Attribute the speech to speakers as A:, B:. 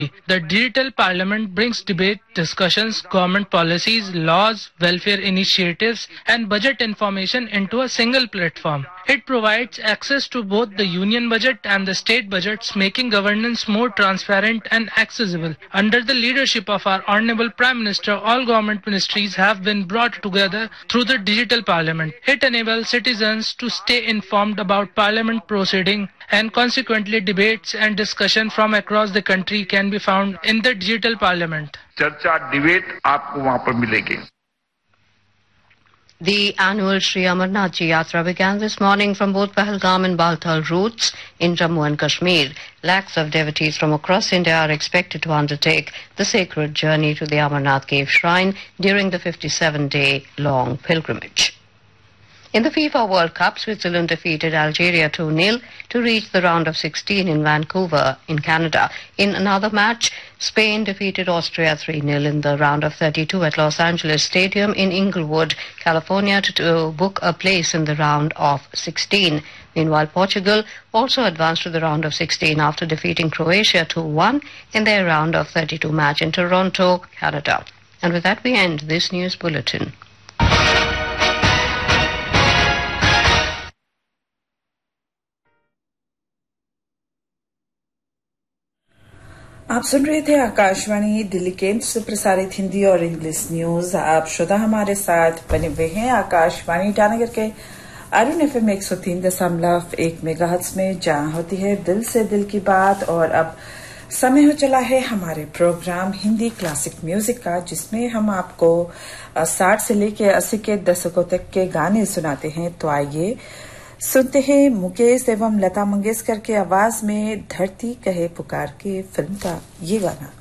A: The digital parliament brings debate, discussions, government policies, laws, welfare initiatives, and budget information into a single platform. It provides access to both the union budget and the state budgets, making governance more transparent and accessible. Under the leadership of our Honorable Prime Minister, all government ministries have been brought together through the digital parliament. It enables citizens to stay informed about parliament proceeding, and consequently debates and discussion from across the country can be found in the digital parliament.
B: चर्चा debate आपको वहां पर मिलेगी.
C: The annual Sri Amarnath Ji Yatra began this morning from both Pahalgam and Baltal routes in Jammu and Kashmir. Lakhs of devotees from across India are expected to undertake the sacred journey to the Amarnath Cave Shrine during the 57-day long pilgrimage. In the FIFA World Cup, Switzerland defeated Algeria 2-0 to reach the round of 16 in Vancouver, in Canada. In another match, Spain defeated Austria 3-0 in the round of 32 at Los Angeles Stadium in Inglewood, California, to book a place in the round of 16. Meanwhile, Portugal also advanced to the round of 16 after defeating Croatia 2-1 in their round of 32 match in Toronto, Canada. And with that, we end this news bulletin.
D: आप सुन रहे थे आकाशवाणी दिल्ली केंद्र से प्रसारित हिंदी और English news. आप श्रोता हमारे साथ बने हुए हैं आकाशवाणी ईटानगर के अरुण एफएम 103.1 मेगाहर्ट्ज में, जहां होती है दिल से दिल की बात. और अब समय हो चला है हमारे प्रोग्राम हिंदी क्लासिक म्यूजिक का, जिसमें हम आपको 60 से लेकर 80 के दशकों तक के गाने सुनाते हैं. तो आइए सुनते हैं मुकेश एवं लता मंगेशकर के आवाज में धरती कहे पुकार के फिल्म का ये गाना.